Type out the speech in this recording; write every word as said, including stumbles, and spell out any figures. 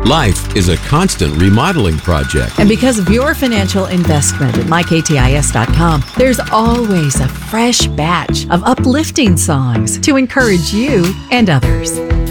Life is a constant remodeling project. And because of your financial investment at my k t i s dot com, there's always a fresh batch of uplifting songs to encourage you and others.